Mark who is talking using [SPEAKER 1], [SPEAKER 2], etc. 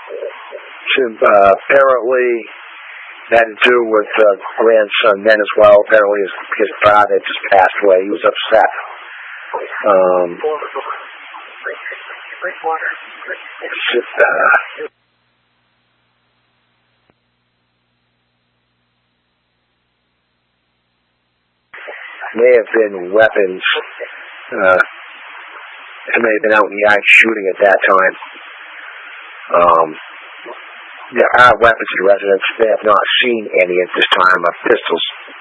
[SPEAKER 1] Apparently had to do with grandson then as well. Apparently his father just passed away. He was upset. May have been weapons. They may have been out in the yard shooting at that time. There are weapons in the residence. They have not seen any at this time of pistols.